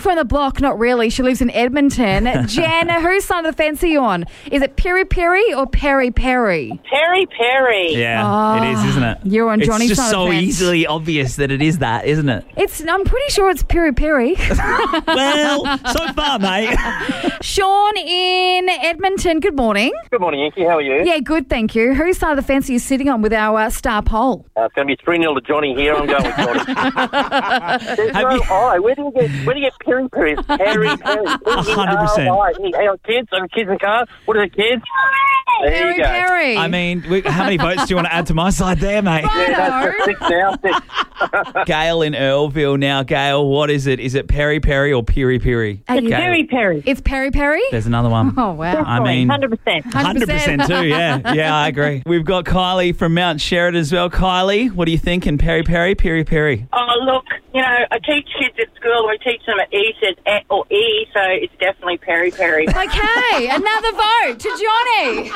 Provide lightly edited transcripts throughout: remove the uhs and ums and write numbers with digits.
from the block, not really. She lives in Edmonton. Jen, whose side of the fence are you on? Is it Piri Piri or Peri Peri? Peri Peri. Yeah, it is, isn't it? You're on Johnny's It's side just of the so fence. easily obvious that it is that, isn't it? I'm pretty sure it's Piri Piri. Well, so far, mate. Sean in Edmonton, good morning. Good morning, Inky. How are you? Yeah, good, thank you. Whose side of the fence are you sitting on with our star poll? It's going to be 3-0 to Johnny here. I'm going with Johnny. There's Have no you- I. Where do you get Peri Peri? It's Peri Peri. 100%. Hang on, kids. Kids in the car. What are the kids? There Peri you go. Peri. I mean, how many votes do you want to add to my side there, mate? Yeah, that's 6 now. 6. Gail in Earlville now. Gail, what is it? Is it Peri Peri or Piri Piri? It's Peri Peri. It's Peri Peri? There's another one. Oh, wow. I mean, 100%. 100% too, yeah. Yeah, I agree. We've got Kylie from Mount Sheridan as well. Kylie, what are you thinking? Peri Peri, Piri Piri? Oh, look, I teach kids at school. We teach them at E or E, so it's definitely Peri Peri. Okay, another vote to Johnny.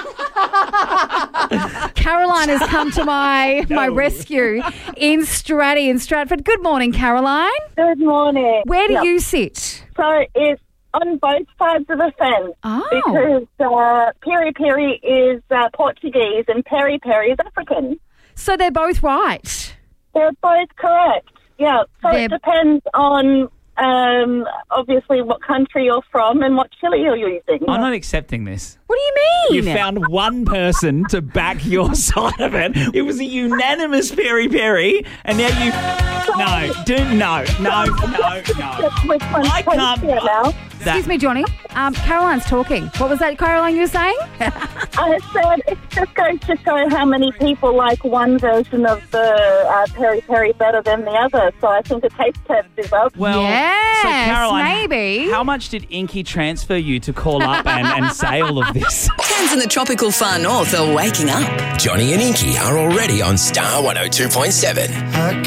Caroline has come to my rescue in Stratford. Good morning, Caroline. Good morning. Where do you sit? So it's on both sides of the fence Oh. because Peri Peri is Portuguese and Peri Peri is African. So they're both right. They're both correct. Yeah. So They're- it depends on obviously what country you're from and what chili you're using. I'm not accepting this. What do you You mean? found one person to back your side of it. It was a unanimous Peri Peri, and now you... No. Which one's I can't... tastier now? Excuse me, Johnny. Caroline's talking. What was that, Caroline, you were saying? I said it just goes to show how many people like one version of the Peri Peri better than the other. So I think a taste test is up. Well, Yes, so Caroline, maybe. how much did Inky transfer you to call up and say all of this? Fans in the tropical far north are waking up. Johnny and Inky are already on Star 102.7.